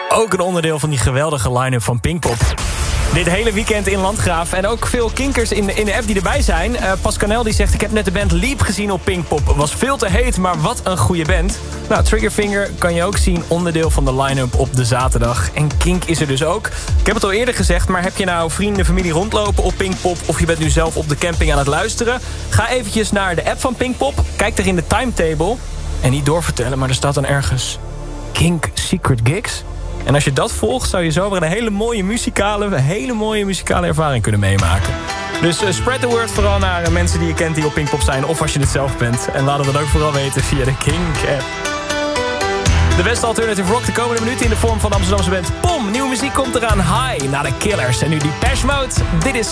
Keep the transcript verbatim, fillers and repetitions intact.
Ook een onderdeel van die geweldige line-up van Pinkpop. Dit hele weekend in Landgraaf. En ook veel kinkers in de, in de app die erbij zijn. Uh, Pascanel die zegt, ik heb net de band Leap gezien op Pinkpop. Was veel te heet, maar wat een goede band. Nou, Triggerfinger kan je ook zien. Onderdeel van de line-up op de zaterdag. En Kink is er dus ook. Ik heb het al eerder gezegd, maar heb je nou vrienden, familie rondlopen op Pinkpop? Of je bent nu zelf op de camping aan het luisteren? Ga eventjes naar de app van Pinkpop. Kijk er in de timetable. En niet doorvertellen, maar er staat dan ergens Kink Secret Gigs. En als je dat volgt, zou je zo weer een hele mooie muzikale, hele mooie muzikale ervaring kunnen meemaken. Dus uh, spread the word vooral naar uh, mensen die je kent die op Pinkpop zijn. Of als je het zelf bent. En laat het dan ook vooral weten via de Kink-app. De beste alternative rock de komende minuten in de vorm van de Amsterdamse band Pom. Nieuwe muziek komt eraan. High naar de Killers. En nu die Depeche Mode. Dit is